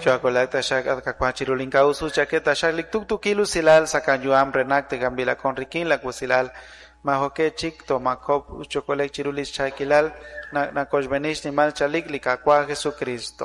chocolate tashak at kakwachiruling kausu chaket tashak lik tuk kilo silal sakanyuam renak te gambila con rikin la kusilal mahoke chik tomakop chocolate chirulis chakilal na kojbenish ni mal chalik likakwa Jesucristo.